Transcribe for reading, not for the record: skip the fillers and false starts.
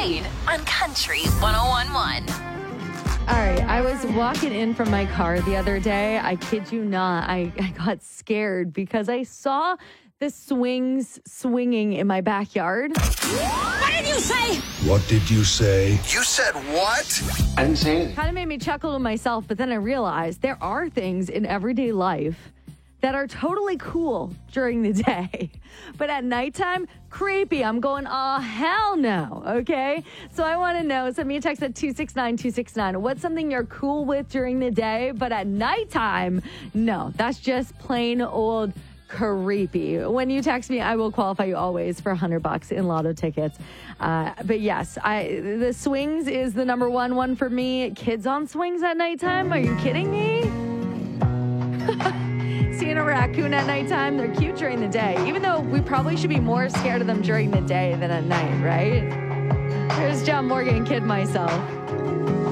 Spade on Country 101.1. All right, I was walking in from my car the other day. I kid you not. I got scared because I saw the swings swinging in my backyard. What did you say? What did you say? You said what? I didn't say anything. Kind of made me chuckle to myself, but then I realized there are things in everyday life that are totally cool during the day. But at nighttime, creepy. I'm going, oh, hell no, okay? So I want to know, send me a text at 269-269. What's something you're cool with during the day, but at nighttime, no, that's just plain old creepy. When you text me, I will qualify you always for $100 in lotto tickets. But yes, the swings is the number one for me. Kids on swings at nighttime? Are you kidding me? Seeing a raccoon at nighttime, they're cute during the day, even though we probably should be more scared of them during the day than at night, right? Here's John Morgan, Kid Myself.